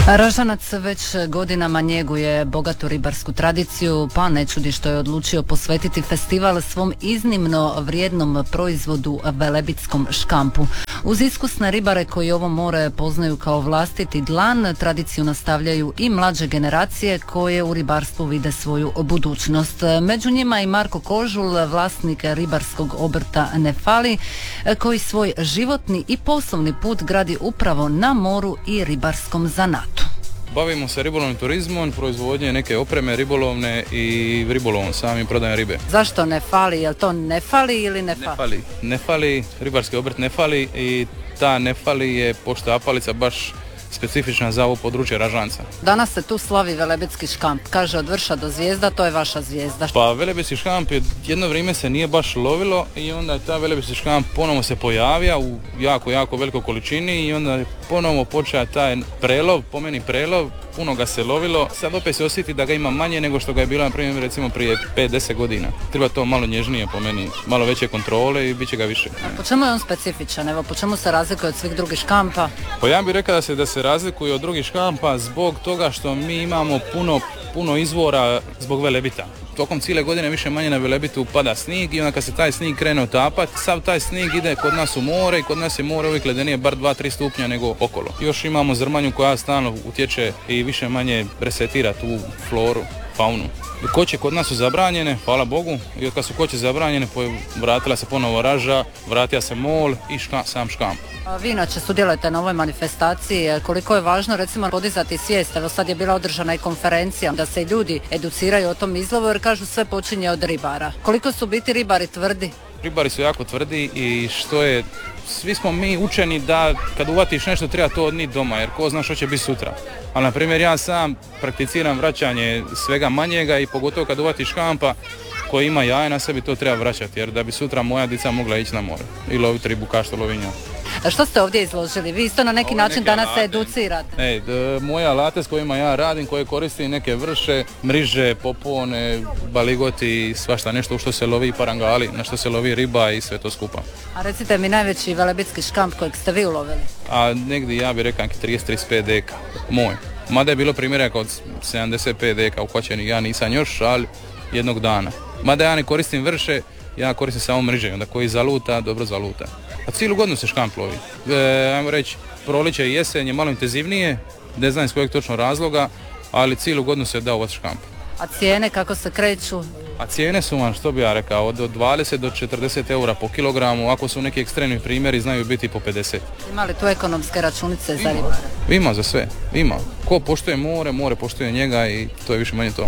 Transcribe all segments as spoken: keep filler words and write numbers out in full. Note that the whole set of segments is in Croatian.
Ražanac već godinama njeguje bogatu ribarsku tradiciju, pa ne čudi što je odlučio posvetiti festival svom iznimno vrijednom proizvodu velebitskom škampu. Uz iskusne ribare koji ovo more poznaju kao vlastiti dlan, tradiciju nastavljaju i mlađe generacije koje u ribarstvu vide svoju budućnost. Među njima i Marko Kožul, vlasnik ribarskog obrta Nefali, koji svoj životni i poslovni put gradi upravo na moru i ribarskom zanatu. Bavimo se ribolovnim turizmom, proizvodnje neke opreme ribolovne i ribolovom, samim prodajem ribe. Zašto Nefali? Je li to Nefali ili Nefali? Nefali. Nefali, ribarski obrt Nefali i ta Nefali je poštapalica baš specifična za ovo područje Ražanca. Danas se tu slavi velebitski škamp. Kaže od vrša do zvijezda, to je vaša zvijezda. Pa velebitski škamp je, jedno vrijeme se nije baš lovilo i onda je ta velebitski škamp ponovo se pojavio u jako, jako velikoj količini i onda je ponovo počeo taj prelov, po meni prelov, puno ga se lovilo. Sad opet se osjeti da ga ima manje nego što ga je bilo na primjer recimo prije pet do deset godina. Treba to malo nježnije po meni, malo veće kontrole i bit će ga više. A po čemu je on specifičan? Evo, po čemu se razlikuje od svih drugih škampa? Pa ja bih rekao da se da se razlikuje od drugih škampa zbog toga što mi imamo puno, puno izvora zbog velebita. Tokom cijele godine više manje na velebitu pada snijeg i onda kad se taj snijeg krene otapati, sav taj snijeg ide kod nas u more i kod nas je more uvijek ledenije bar dva do tri stupnja nego okolo. Još imamo zrmanju koja stalno utječe i više manje resetira tu floru, faunu. Koće kod nas su zabranjene, hvala Bogu, i od kad su koće zabranjene, vratila se ponovo raža, vratila se mol i ška, sam škamp. A vi inače sudjelujete na ovoj manifestaciji, koliko je važno recimo podizati svijest, evo sad je bila održana i konferencija da se ljudi educiraju o tom izlovu jer kažu sve počinje od ribara. Koliko su biti ribari tvrdi? Ribari su jako tvrdi i što je, svi smo mi učeni da kad uvatiš nešto treba to odniti doma jer ko zna što će biti sutra. Ali na primjer ja sam prakticiram vraćanje svega manjega i pogotovo kad uvatiš škampa koji ima jaje na sebi to treba vraćati jer da bi sutra moja dica mogla ići na more i loviti ribu kao što lovinja. A što ste ovdje izložili? Vi isto na neki Ovo način danas alate. se educirate. Ne, d- moje alate s kojima ja radim, koje koristim neke vrše, mriže, popone, baligoti, svašta nešto u što se lovi parangali, na što se lovi riba i sve to skupa. A recite mi najveći velebitski škamp kojeg ste vi ulovili? A negdje ja bih rekao trideset do trideset pet deka, moj. Mada je bilo primjeraka od sedamdeset pet deka uhvaćenih, ja nisam još, ali jednog dana. Mada ja ne koristim vrše, ja koristim samo mriže, onda koji zaluta, dobro zaluta. A cijelu godinu se škamp lovi. E, ajmo reći, proliče i jesen je malo intenzivnije, ne znam iz kojeg točno razloga, ali cijelu godinu se da uvati škamp. A cijene kako se kreću? A cijene su vam, što bi ja rekao, od dvadeset do četrdeset eura po kilogramu, ako su neki ekstremni primjeri znaju biti po pedeset. Ima li tu ekonomske računice za ribare? Ima za sve, ima. Ko poštuje more, more poštuje njega i to je više manje to.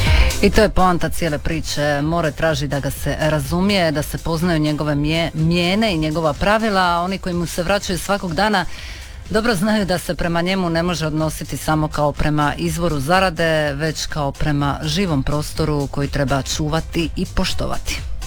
I to je poanta cijele priče. More traži da ga se razumije, da se poznaju njegove mje, mijene i njegova pravila, a oni koji mu se vraćaju svakog dana dobro znaju da se prema njemu ne može odnositi samo kao prema izvoru zarade, već kao prema živom prostoru koji treba čuvati i poštovati.